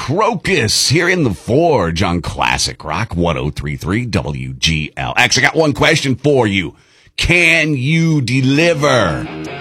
Crocus here in the Forge on Classic Rock 1033 WGLX. I got one question for you. Can you deliver?